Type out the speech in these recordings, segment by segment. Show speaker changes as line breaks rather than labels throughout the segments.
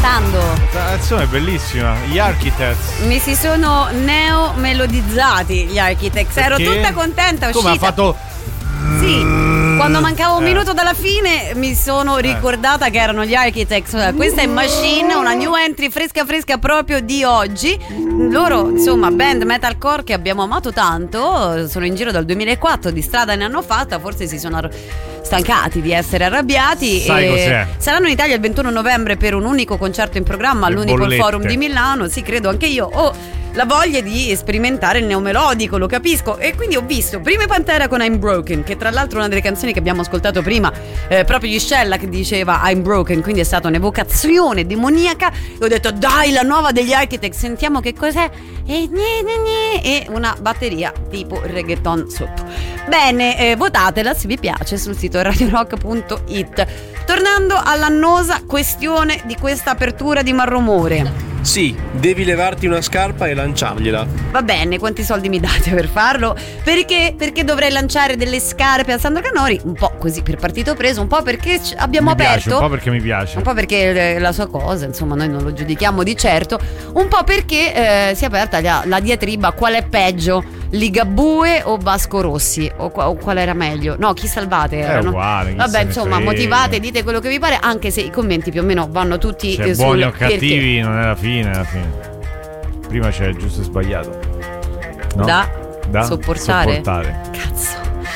cantando.
La canzone è bellissima. Gli Architects.
Mi si sono neomelodizzati gli Architects. Ero tutta contenta, uscita.
Come ha fatto?
Sì. Quando mancava un minuto dalla fine mi sono ricordata che erano gli Architects. Questa è Machine, una new entry fresca proprio di oggi. Loro, insomma, band metalcore che abbiamo amato tanto. Sono in giro dal 2004, di strada ne hanno fatta. Forse si sono stancati di essere arrabbiati.
Sai cos'è?
Saranno in Italia il 21 novembre per un unico concerto in programma all'Unico Forum di Milano. Sì, credo anche io. La voglia di sperimentare il neomelodico, lo capisco. E quindi ho visto prima Pantera con I'm Broken, che tra l'altro è una delle canzoni che abbiamo ascoltato prima, proprio di Shellac, che diceva I'm Broken, quindi è stata un'evocazione demoniaca. E ho detto dai, la nuova degli Architects, sentiamo che cos'è. E una batteria tipo reggaeton sotto. Bene, votatela se vi piace sul sito radiorock.it. Tornando all'annosa questione di questa apertura di Marromore.
Sì, devi levarti una scarpa e lanciargliela.
Va bene, quanti soldi mi date per farlo? Perché dovrei lanciare delle scarpe a Sandro Canori? Un po' così per partito preso, un po' perché abbiamo aperto.
Un po' perché mi piace.
Un po' perché la sua cosa, insomma, noi non lo giudichiamo di certo. Un po' perché si è aperta la diatriba: qual è peggio? Ligabue o Vasco Rossi? O qual era meglio? No, chi salvate erano?
È uguale.
Vabbè, insomma, motivate, dite quello che vi pare, anche se i commenti più o meno vanno tutti
cioè, buoni o cattivi, non è la fine. Prima c'è il giusto e sbagliato, no? Da sopportare.
Cazzo.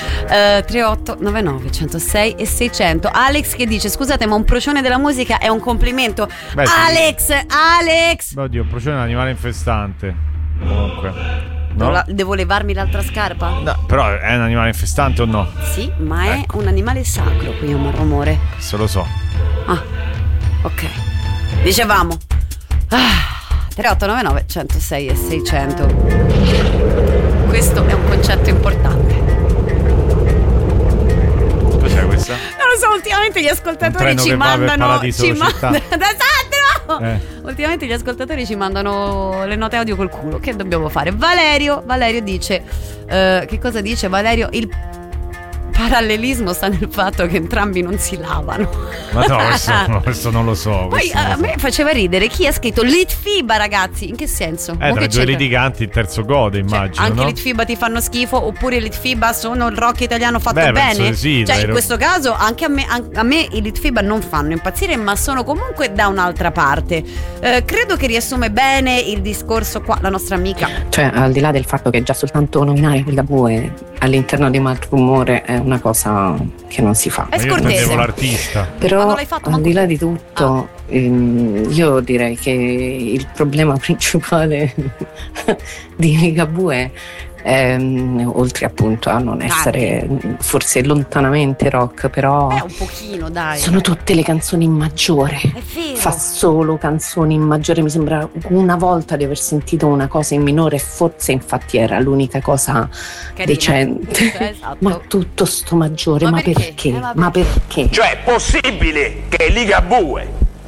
3899 106 e 600. Alex che dice: scusate, ma un procione della musica è un complimento? Beh, Alex
Beh, oddio, procione è un animale infestante. Comunque no?
Devo levarmi l'altra scarpa?
No, però è un animale infestante o no?
Sì, ma è un animale sacro qui a Marromore.
Se lo so.
Ah, ok. Dicevamo 3899 106 e 600. Questo è un concetto importante.
Cos'è questa?
Non lo so, ultimamente gli ascoltatori ci mandano ultimamente gli ascoltatori ci mandano le note audio col culo. Che dobbiamo fare? Valerio dice che cosa dice Valerio? Il parallelismo sta nel fatto che entrambi non si lavano.
Ma no, questo non lo so.
Poi a me faceva ridere chi ha scritto Litfiba, ragazzi. In che senso?
Tra due litiganti il terzo gode, immagino.
Anche
no?
Litfiba ti fanno schifo, oppure Litfiba sono il rock italiano fatto bene?
Sì,
cioè, in questo caso anche a me i Litfiba non fanno impazzire, ma sono comunque da un'altra parte. Credo che riassume bene il discorso qua la nostra amica.
Cioè, al di là del fatto che già soltanto nominare Ligabue all'interno di Marromore è una cosa che non si fa.
È scortese.
L'artista.
Però al di là di tutto io direi che il problema principale di Ligabue oltre appunto a non essere forse lontanamente rock, però
un pochino, dai,
sono tutte le canzoni in maggiore.
È vero.
Fa solo canzoni in maggiore. Mi sembra una volta di aver sentito una cosa in minore, forse infatti era l'unica cosa carina, decente.
Esatto.
Ma tutto sto maggiore, ma perché? Ma perché?
Cioè è possibile che Ligabue,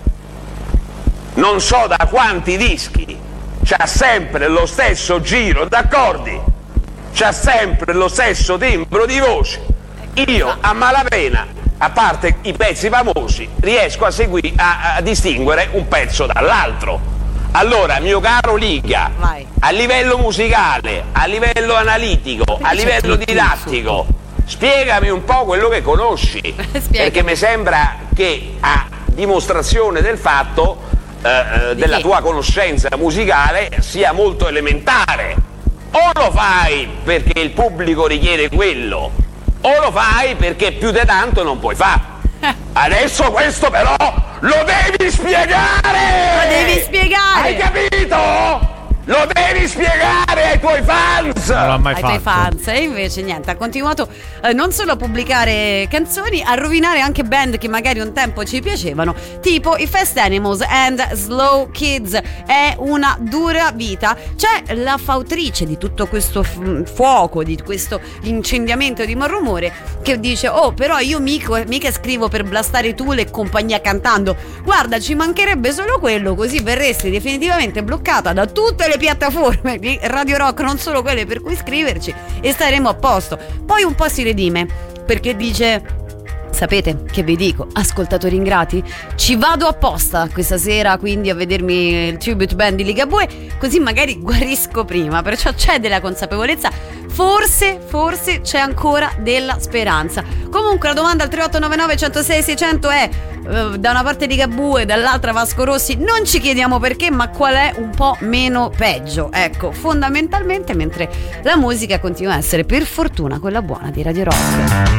non so da quanti dischi, c'ha sempre lo stesso giro d'accordi, c'ha sempre lo stesso timbro di voce. Io a malapena, a parte i pezzi famosi, riesco a seguire, a distinguere un pezzo dall'altro. Allora, mio caro Liga, a livello musicale, a livello analitico, a livello didattico, spiegami un po' quello che conosci, perché mi sembra che a dimostrazione del fatto della tua conoscenza musicale sia molto elementare. O lo fai perché il pubblico richiede quello, o lo fai perché più di tanto non puoi fare. Adesso questo però lo devi spiegare!
Lo devi spiegare!
Hai capito? Lo devi spiegare ai tuoi fans!
Non l'ha mai
ai
fatto.
tuoi fans. E invece niente, ha continuato non solo a pubblicare canzoni, a rovinare anche band che magari un tempo ci piacevano, tipo i Fast Animals and Slow Kids. È una dura vita. C'è la fautrice di tutto questo fuoco, di questo incendiamento di Marromore, che dice: oh, però io mica scrivo per blastare Tool e compagnia cantando. Guarda, ci mancherebbe solo quello, così verresti definitivamente bloccata da tutte le piattaforme di Radio Rock, non solo quelle per cui iscriverci, e staremo a posto. Poi un po' si redime, perché dice: Sapete che vi dico, ascoltatori ingrati? Ci vado apposta questa sera quindi a vedermi il tribute band di Ligabue, così magari guarisco prima, perciò c'è della consapevolezza, forse c'è ancora della speranza. Comunque la domanda al 3899 106 600 è da una parte Ligabue, dall'altra Vasco Rossi, non ci chiediamo perché, ma qual è un po' meno peggio, ecco, fondamentalmente, mentre la musica continua a essere per fortuna quella buona di Radio Rock.